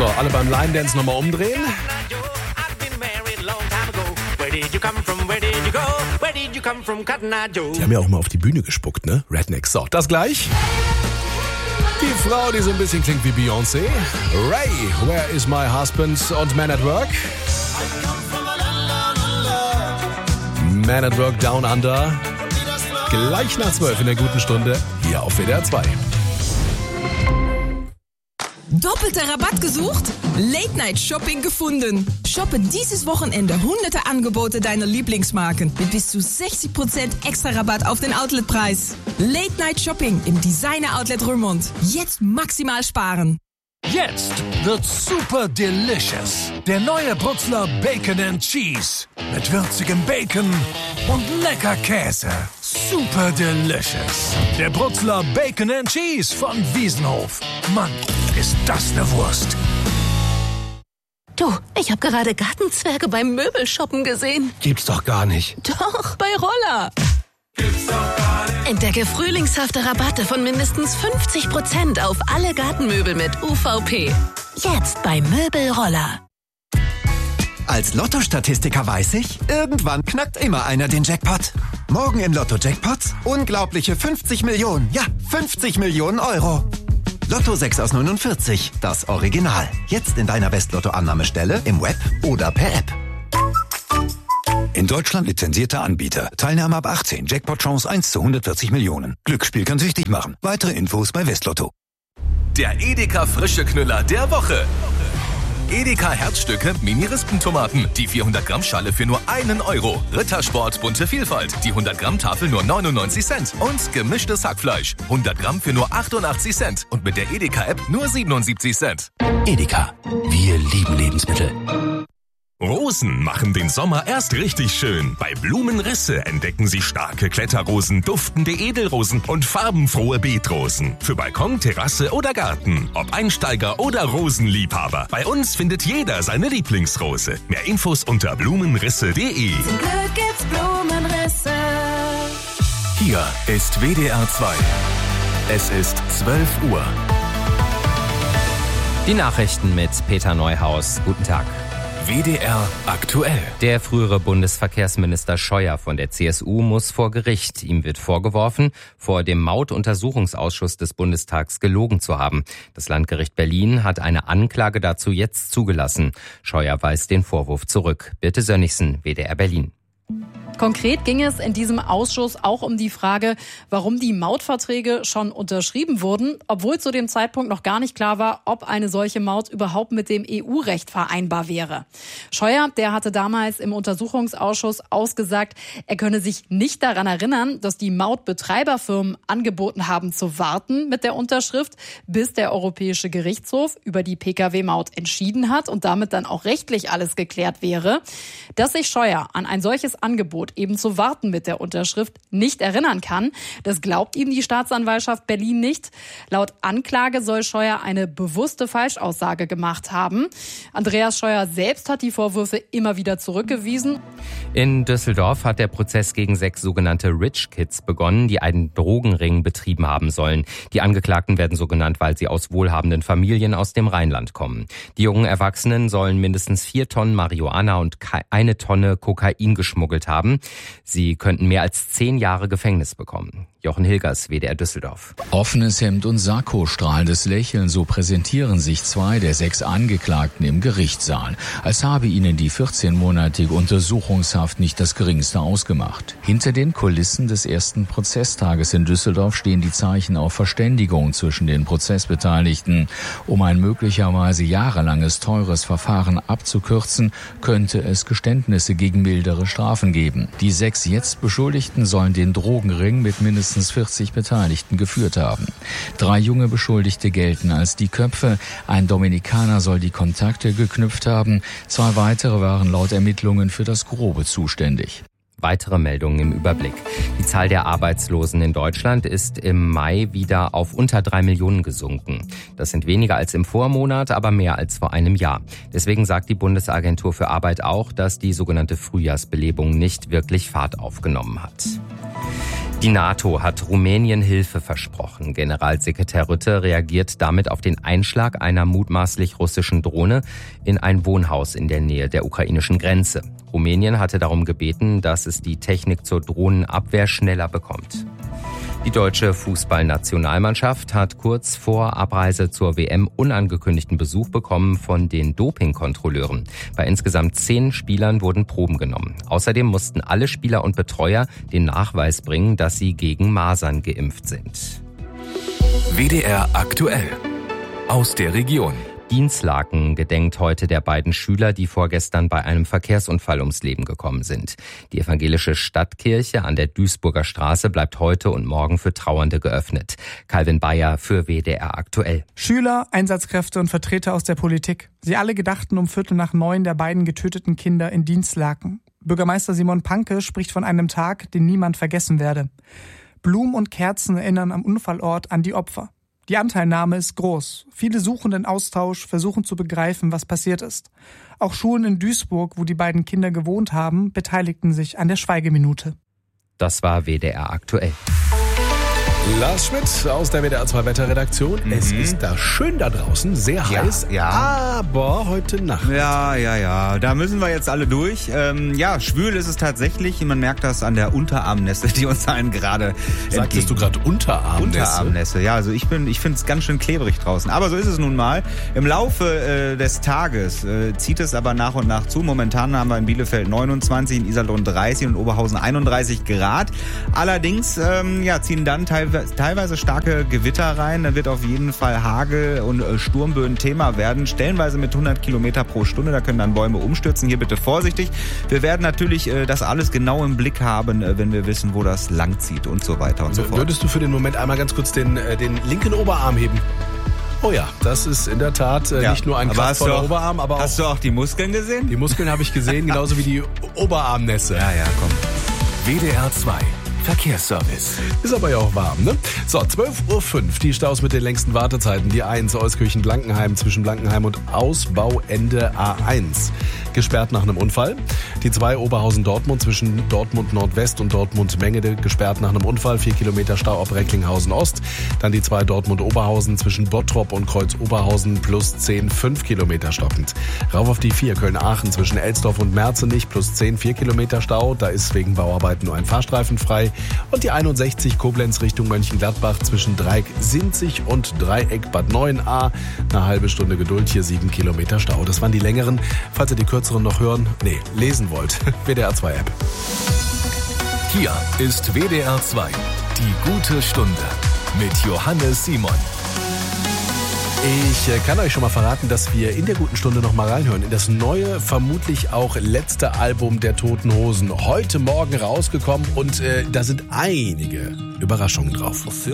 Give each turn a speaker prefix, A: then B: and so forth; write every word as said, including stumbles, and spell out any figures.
A: So, alle beim Line Dance nochmal umdrehen. Die haben ja auch mal auf die Bühne gespuckt, ne? Rednecks. So, das gleich. Die Frau, die so ein bisschen klingt wie Beyoncé. Ray, Where is my husband? Und Man at Work. Man at Work Down Under. Gleich nach zwölf in der guten Stunde hier auf W D R zwei.
B: Doppelter Rabatt gesucht? Late Night Shopping gefunden. Shoppe dieses Wochenende hunderte Angebote deiner Lieblingsmarken mit bis zu sechzig Prozent extra Rabatt auf den Outletpreis. Late Night Shopping im Designer Outlet Roermond. Jetzt maximal sparen.
C: Jetzt wird's super delicious. Der neue Brutzler Bacon and Cheese. Mit würzigem Bacon und lecker Käse. Super delicious. Der Brutzler Bacon and Cheese von Wiesenhof. Mann, ist das eine Wurst.
D: Du, ich habe gerade Gartenzwerge beim Möbelshoppen gesehen.
C: Gibt's doch gar nicht.
D: Doch, bei Roller. Gibt's doch gar nicht. Entdecke frühlingshafte Rabatte von mindestens fünfzig Prozent auf alle Gartenmöbel mit U V P. Jetzt bei Möbelroller.
E: Als Lotto-Statistiker weiß ich, irgendwann knackt immer einer den Jackpot. Morgen im Lotto-Jackpots unglaubliche fünfzig Millionen. Ja, fünfzig Millionen Euro. Lotto sechs aus neunundvierzig, das Original. Jetzt in deiner West-Lotto-Annahmestelle, im Web oder per App.
F: In Deutschland lizenzierter Anbieter. Teilnahme ab achtzehn. Jackpot-Chance eins zu hundertvierzig Millionen. Glücksspiel kann süchtig machen. Weitere Infos bei Westlotto.
G: Der Edeka frische Knüller der Woche. Edeka Herzstücke Mini-Rispentomaten. Die vierhundert Gramm Schale für nur einen Euro. Rittersport bunte Vielfalt. Die hundert Gramm Tafel nur neunundneunzig Cent. Und gemischtes Hackfleisch. hundert Gramm für nur achtundachtzig Cent. Und mit der Edeka-App nur siebenundsiebzig Cent.
H: Edeka. Wir lieben Lebensmittel.
I: Rosen machen den Sommer erst richtig schön. Bei Blumenrisse entdecken Sie starke Kletterrosen, duftende Edelrosen und farbenfrohe Beetrosen. Für Balkon, Terrasse oder Garten. Ob Einsteiger oder Rosenliebhaber. Bei uns findet jeder seine Lieblingsrose. Mehr Infos unter blumenrisse punkt de.
J: Zum Glück gibt's Blumenrisse.
G: Hier ist W D R zwei. Es ist zwölf Uhr.
K: Die Nachrichten mit Peter Neuhaus. Guten Tag.
G: W D R aktuell.
K: Der frühere Bundesverkehrsminister Scheuer von der C S U muss vor Gericht. Ihm wird vorgeworfen, vor dem Mautuntersuchungsausschuss des Bundestags gelogen zu haben. Das Landgericht Berlin hat eine Anklage dazu jetzt zugelassen. Scheuer weist den Vorwurf zurück. Birte Sönnigsen, W D R Berlin.
L: Konkret ging es in diesem Ausschuss auch um die Frage, warum die Mautverträge schon unterschrieben wurden, obwohl zu dem Zeitpunkt noch gar nicht klar war, ob eine solche Maut überhaupt mit dem E U-Recht vereinbar wäre. Scheuer, der hatte damals im Untersuchungsausschuss ausgesagt, er könne sich nicht daran erinnern, dass die Mautbetreiberfirmen angeboten haben zu warten mit der Unterschrift, bis der Europäische Gerichtshof über die Pkw-Maut entschieden hat und damit dann auch rechtlich alles geklärt wäre. Dass sich Scheuer an ein solches Angebot eben zu warten mit der Unterschrift nicht erinnern kann. Das glaubt ihm die Staatsanwaltschaft Berlin nicht. Laut Anklage soll Scheuer eine bewusste Falschaussage gemacht haben. Andreas Scheuer selbst hat die Vorwürfe immer wieder zurückgewiesen.
K: In Düsseldorf hat der Prozess gegen sechs sogenannte Rich Kids begonnen, die einen Drogenring betrieben haben sollen. Die Angeklagten werden so genannt, weil sie aus wohlhabenden Familien aus dem Rheinland kommen. Die jungen Erwachsenen sollen mindestens vier Tonnen Marihuana und eine Tonne Kokain geschmuggelt haben. Sie könnten mehr als zehn Jahre Gefängnis bekommen. Jochen Hilgers, W D R Düsseldorf.
M: Offenes Hemd und Sakko, strahlendes Lächeln, so präsentieren sich zwei der sechs Angeklagten im Gerichtssaal, als habe ihnen die vierzehnmonatige Untersuchungshaft nicht das Geringste ausgemacht. Hinter den Kulissen des ersten Prozesstages in Düsseldorf stehen die Zeichen auf Verständigung zwischen den Prozessbeteiligten. Um ein möglicherweise jahrelanges teures Verfahren abzukürzen, könnte es Geständnisse gegen mildere Strafen geben. Die sechs jetzt Beschuldigten sollen den Drogenring mit mindestens vierzig Beteiligten geführt haben. Drei junge Beschuldigte gelten als die Köpfe. Ein Dominikaner soll die Kontakte geknüpft haben. Zwei weitere waren laut Ermittlungen für das Grobe zuständig.
K: Weitere Meldungen im Überblick. Die Zahl der Arbeitslosen in Deutschland ist im Mai wieder auf unter drei Millionen gesunken. Das sind weniger als im Vormonat, aber mehr als vor einem Jahr. Deswegen sagt die Bundesagentur für Arbeit auch, dass die sogenannte Frühjahrsbelebung nicht wirklich Fahrt aufgenommen hat. Die NATO hat Rumänien Hilfe versprochen. Generalsekretär Rutte reagiert damit auf den Einschlag einer mutmaßlich russischen Drohne in ein Wohnhaus in der Nähe der ukrainischen Grenze. Rumänien hatte darum gebeten, dass es die Technik zur Drohnenabwehr schneller bekommt. Die deutsche Fußballnationalmannschaft hat kurz vor Abreise zur W M unangekündigten Besuch bekommen von den Dopingkontrolleuren. Bei insgesamt zehn Spielern wurden Proben genommen. Außerdem mussten alle Spieler und Betreuer den Nachweis bringen, dass sie gegen Masern geimpft sind.
G: W D R aktuell aus der Region.
K: Dinslaken gedenkt heute der beiden Schüler, die vorgestern bei einem Verkehrsunfall ums Leben gekommen sind. Die evangelische Stadtkirche an der Duisburger Straße bleibt heute und morgen für Trauernde geöffnet. Calvin Bayer für W D R aktuell.
N: Schüler, Einsatzkräfte und Vertreter aus der Politik. Sie alle gedachten um Viertel nach neun der beiden getöteten Kinder in Dinslaken. Bürgermeister Simon Panke spricht von einem Tag, den niemand vergessen werde. Blumen und Kerzen erinnern am Unfallort an die Opfer. Die Anteilnahme ist groß. Viele suchen den Austausch, versuchen zu begreifen, was passiert ist. Auch Schulen in Duisburg, wo die beiden Kinder gewohnt haben, beteiligten sich an der Schweigeminute.
K: Das war W D R aktuell.
A: Lars Schmidt aus der W D R zwei Wetterredaktion. Mhm. Es ist da schön da draußen, sehr
O: ja,
A: heiß,
O: ja.
A: aber heute Nacht.
O: Ja, ja, ja, da müssen wir jetzt alle durch. Ähm, ja, schwül ist es tatsächlich. Man merkt das an der Unterarmnässe, die uns allen gerade
A: Sagtest du gerade Unterarmnässe?
O: Unterarmnässe, ja, also ich bin, ich finde es ganz schön klebrig draußen. Aber so ist es nun mal. Im Laufe äh, des Tages äh, zieht es aber nach und nach zu. Momentan haben wir in Bielefeld neunundzwanzig, in Iserlohn dreißig und Oberhausen einunddreißig Grad. Allerdings ähm, ja, ziehen dann teilweise teilweise starke Gewitter rein. Da wird auf jeden Fall Hagel und Sturmböen Thema werden. Stellenweise mit hundert Kilometer pro Stunde. Da können dann Bäume umstürzen. Hier bitte vorsichtig. Wir werden natürlich das alles genau im Blick haben, wenn wir wissen, wo das lang zieht und so weiter und so fort.
A: Würdest du für den Moment einmal ganz kurz den, den linken Oberarm heben? Oh ja, das ist in der Tat äh, ja, nicht nur ein kraftvoller auch, Oberarm, aber auch...
O: Hast du auch die Muskeln gesehen?
A: Die Muskeln habe ich gesehen, genauso wie die Oberarmnässe.
O: Ja, ja, komm.
G: W D R zwei Verkehrsservice.
A: Ist aber ja auch warm, ne? So, zwölf Uhr fünf, die Staus mit den längsten Wartezeiten. Die eins Euskirchen-Blankenheim zwischen Blankenheim und Ausbauende A eins. Gesperrt nach einem Unfall. Die zwei Oberhausen-Dortmund zwischen Dortmund Nordwest und Dortmund-Mengede gesperrt nach einem Unfall. Vier Kilometer Stau ab Recklinghausen-Ost. Dann die zwei Dortmund-Oberhausen zwischen Bottrop und Kreuz-Oberhausen plus zehn, fünf Kilometer stockend. Rauf auf die vier Köln-Aachen zwischen Elsdorf und Merzenich plus zehn, vier Kilometer Stau. Da ist wegen Bauarbeiten nur ein Fahrstreifen frei. Und die einundsechzig Koblenz Richtung Mönchengladbach zwischen Dreieck-Sinzig und Dreieck Bad neun a. Eine halbe Stunde Geduld, hier sieben Kilometer Stau. Das waren die längeren. Falls ihr die kürzeren noch hören, nee, lesen wollt, W D R zwei App.
G: Hier ist W D R zwei, die gute Stunde mit Johannes Simon.
A: Ich kann euch schon mal verraten, dass wir in der guten Stunde noch mal reinhören in das neue, vermutlich auch letzte Album der Toten Hosen. Heute Morgen rausgekommen und äh, da sind einige Überraschungen drauf.